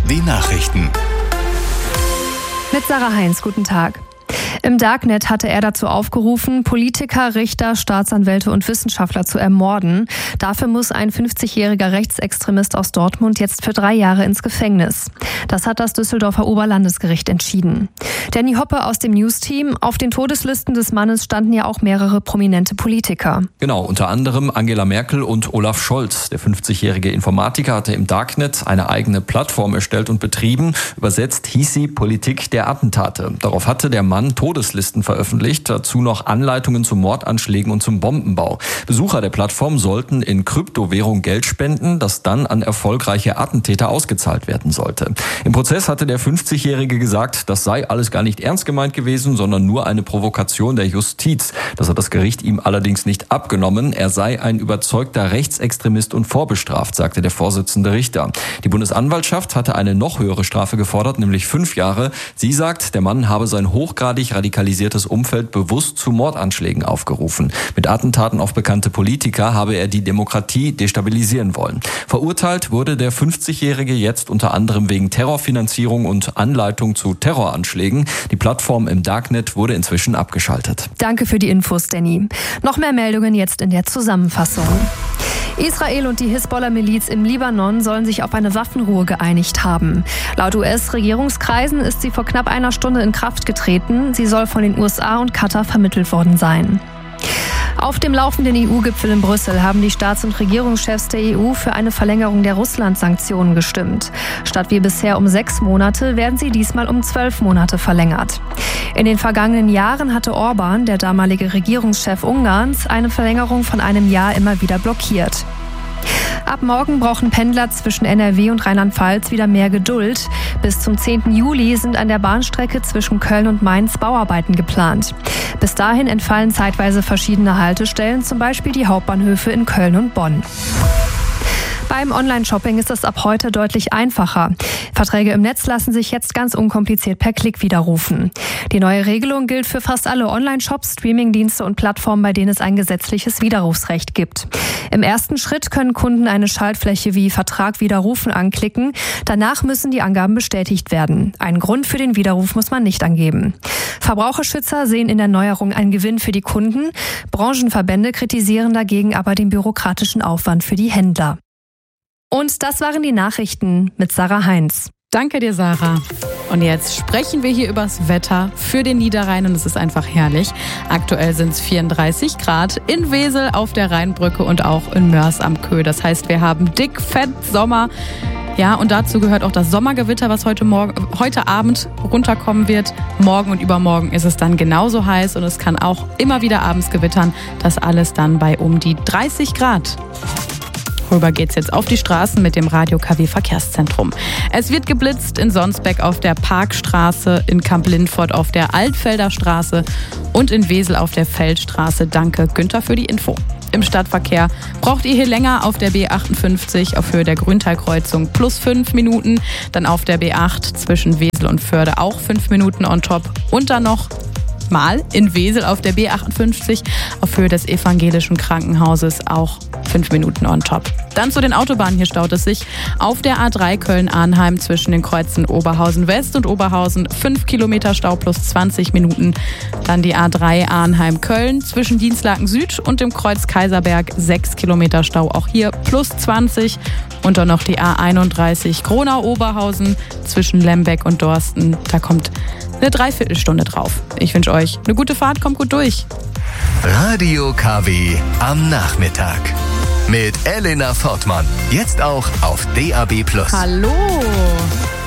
Die Nachrichten. Mit Sarah Heinz, guten Tag. Im Darknet hatte er dazu aufgerufen, Politiker, Richter, Staatsanwälte und Wissenschaftler zu ermorden. Dafür muss ein 50-jähriger Rechtsextremist aus Dortmund jetzt für 3 Jahre ins Gefängnis. Das hat das Düsseldorfer Oberlandesgericht entschieden. Danny Hoppe aus dem News-Team. Auf den Todeslisten des Mannes standen ja auch mehrere prominente Politiker. Genau, unter anderem Angela Merkel und Olaf Scholz. Der 50-jährige Informatiker hatte im Darknet eine eigene Plattform erstellt und betrieben. Übersetzt hieß sie Politik der Attentate. Darauf hatte der Mann Todeslisten veröffentlicht, dazu noch Anleitungen zu Mordanschlägen und zum Bombenbau. Besucher der Plattform sollten in Kryptowährung Geld spenden, das dann an erfolgreiche Attentäter ausgezahlt werden sollte. Im Prozess hatte der 50-Jährige gesagt, das sei alles gar nicht ernst gemeint gewesen, sondern nur eine Provokation der Justiz. Das hat das Gericht ihm allerdings nicht abgenommen. Er sei ein überzeugter Rechtsextremist und vorbestraft, sagte der Vorsitzende Richter. Die Bundesanwaltschaft hatte eine noch höhere Strafe gefordert, nämlich 5 Jahre. Sie sagt, der Mann habe sein hochgradig radikalisiertes Umfeld bewusst zu Mordanschlägen aufgerufen. Mit Attentaten auf bekannte Politiker habe er die Demokratie destabilisieren wollen. Verurteilt wurde der 50-Jährige jetzt unter anderem wegen Terrorfinanzierung und Anleitung zu Terroranschlägen. Die Plattform im Darknet wurde inzwischen abgeschaltet. Danke für die Infos, Danny. Noch mehr Meldungen jetzt in der Zusammenfassung. Israel und die Hisbollah-Miliz im Libanon sollen sich auf eine Waffenruhe geeinigt haben. Laut US-Regierungskreisen ist sie vor knapp einer Stunde in Kraft getreten. Sie soll von den USA und Katar vermittelt worden sein. Auf dem laufenden EU-Gipfel in Brüssel haben die Staats- und Regierungschefs der EU für eine Verlängerung der Russland-Sanktionen gestimmt. Statt wie bisher um 6 Monate werden sie diesmal um 12 Monate verlängert. In den vergangenen Jahren hatte Orban, der damalige Regierungschef Ungarns, eine Verlängerung von einem Jahr immer wieder blockiert. Ab morgen brauchen Pendler zwischen NRW und Rheinland-Pfalz wieder mehr Geduld. Bis zum 10. Juli sind an der Bahnstrecke zwischen Köln und Mainz Bauarbeiten geplant. Bis dahin entfallen zeitweise verschiedene Haltestellen, zum Beispiel die Hauptbahnhöfe in Köln und Bonn. Beim Online-Shopping ist es ab heute deutlich einfacher. Verträge im Netz lassen sich jetzt ganz unkompliziert per Klick widerrufen. Die neue Regelung gilt für fast alle Online-Shops, Streamingdienste und Plattformen, bei denen es ein gesetzliches Widerrufsrecht gibt. Im ersten Schritt können Kunden eine Schaltfläche wie Vertrag widerrufen anklicken. Danach müssen die Angaben bestätigt werden. Einen Grund für den Widerruf muss man nicht angeben. Verbraucherschützer sehen in der Neuerung einen Gewinn für die Kunden. Branchenverbände kritisieren dagegen aber den bürokratischen Aufwand für die Händler. Und das waren die Nachrichten mit Sarah Heinz. Danke dir, Sarah. Und jetzt sprechen wir hier übers Wetter für den Niederrhein und es ist einfach herrlich. Aktuell sind es 34 Grad in Wesel auf der Rheinbrücke und auch in Mörs am Köh. Das heißt, wir haben dick, fett Sommer. Ja, und dazu gehört auch das Sommergewitter, was heute Abend runterkommen wird. Morgen und übermorgen ist es dann genauso heiß und es kann auch immer wieder abends gewittern. Das alles dann bei um die 30 Grad. Rüber geht's jetzt auf die Straßen mit dem Radio KW Verkehrszentrum. Es wird geblitzt in Sonsbeck auf der Parkstraße, in Kamp-Lindfort auf der Altfelder Straße und in Wesel auf der Feldstraße. Danke, Günther, für die Info. Im Stadtverkehr braucht ihr hier länger auf der B58 auf Höhe der Grüntalkreuzung plus 5 Minuten. Dann auf der B8 zwischen Wesel und Förde auch 5 Minuten on top. Und dann noch mal in Wesel auf der B58 auf Höhe des evangelischen Krankenhauses auch 5 Minuten on top. Dann zu den Autobahnen. Hier staut es sich auf der A3 Köln-Arnheim zwischen den Kreuzen Oberhausen West und Oberhausen 5 Kilometer Stau plus 20 Minuten. Dann die A3 Arnheim-Köln zwischen Dienstlaken Süd und dem Kreuz Kaiserberg 6 Kilometer Stau, auch hier plus 20. Und dann noch die A31 Gronau-Oberhausen zwischen Lembeck und Dorsten. Da kommt eine Dreiviertelstunde drauf. Ich wünsche euch eine gute Fahrt, kommt gut durch. Radio KW am Nachmittag. Mit Elena Fortmann. Jetzt auch auf DAB+. Hallo!